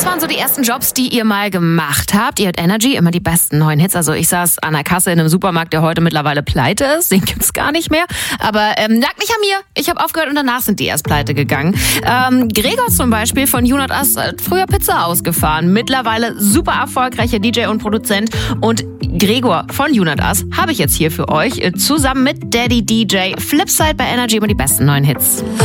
Was waren so die ersten Jobs, die ihr mal gemacht habt? Ihr hört Energy, immer die besten neuen Hits. Also ich saß an der Kasse in einem Supermarkt, der heute mittlerweile pleite ist. Den gibt's gar nicht mehr. Aber lag nicht an mir. Ich habe aufgehört und danach sind die erst pleite gegangen. Gregor zum Beispiel von You Not Us hat früher Pizza ausgefahren. Mittlerweile super erfolgreicher DJ und Produzent. Und Gregor von You Not Us habe ich jetzt hier für euch. Zusammen mit Daddy DJ. Flipside bei Energy, immer die besten neuen Hits.